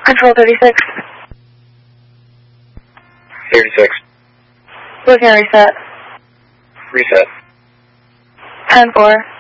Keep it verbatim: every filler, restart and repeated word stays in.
Control thirty-six. thirty-six. Looking at reset. Reset. ten four.